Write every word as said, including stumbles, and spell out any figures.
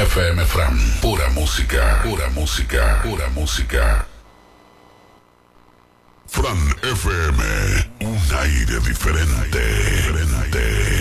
F M Fran, pura música, pura música, pura música. Fran F M, un aire diferente, diferente.